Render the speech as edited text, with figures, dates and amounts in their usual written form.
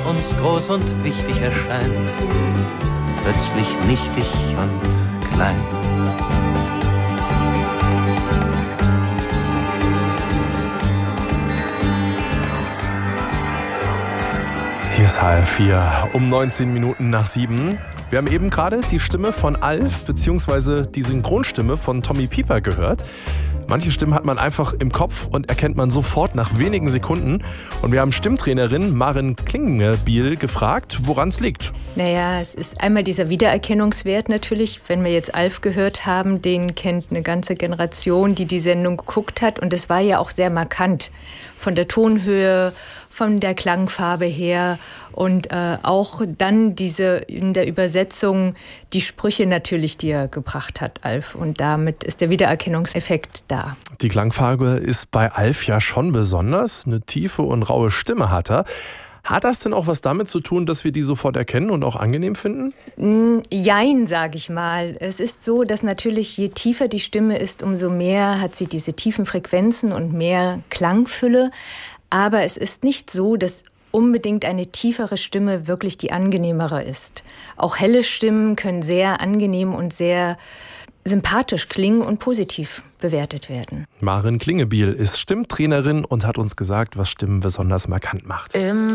uns groß und wichtig erscheint, plötzlich nichtig und klein. Hier ist HR4 um 19 Minuten nach 7. Wir haben eben gerade die Stimme von Alf bzw. die Synchronstimme von Tommy Pieper gehört. Manche Stimmen hat man einfach im Kopf und erkennt man sofort nach wenigen Sekunden. Und wir haben Stimmtrainerin Maren Klingebiel gefragt, woran es liegt. Naja, es ist einmal dieser Wiedererkennungswert natürlich. Wenn wir jetzt Alf gehört haben, den kennt eine ganze Generation, die die Sendung geguckt hat. Und es war ja auch sehr markant von der Tonhöhe, von der Klangfarbe her und auch dann diese in der Übersetzung die Sprüche natürlich, die er gebracht hat, Alf. Und damit ist der Wiedererkennungseffekt da. Die Klangfarbe ist bei Alf ja schon besonders. Eine tiefe und raue Stimme hat er. Hat das denn auch was damit zu tun, dass wir die sofort erkennen und auch angenehm finden? Jein, sage ich mal. Es ist so, dass natürlich je tiefer die Stimme ist, umso mehr hat sie diese tiefen Frequenzen und mehr Klangfülle. Aber es ist nicht so, dass unbedingt eine tiefere Stimme wirklich die angenehmere ist. Auch helle Stimmen können sehr angenehm und sehr sympathisch klingen und positiv bewertet werden. Maren Klingebiel ist Stimmtrainerin und hat uns gesagt, was Stimmen besonders markant macht.